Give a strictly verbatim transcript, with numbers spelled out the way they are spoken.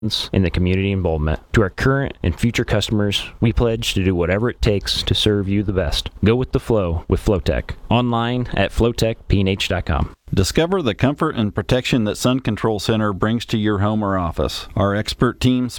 in the community involvement. To our current and future customers, we pledge to do whatever it takes to serve you the best. Go with the flow with Flowtech. Online at flowtech p n h dot com. Discover the comfort and protection that Sun Control Center brings to your home or office. Our expert team